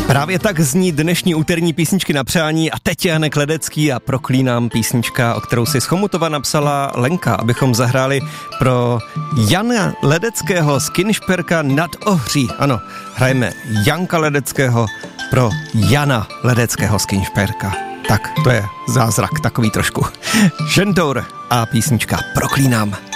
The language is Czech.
Právě tak zní dnešní úterní písničky na přání a teď je Janek Ledecký a Proklínám, písnička, o kterou si z Chomutova napsala Lenka, abychom zahráli pro Jana Ledeckého z Kynišperka nad Ohří. Ano, hrajeme Janka Ledeckého pro Jana Ledeckého z Kynišperka. Tak, to je zázrak takový trošku. Šentour a písnička Proklínám.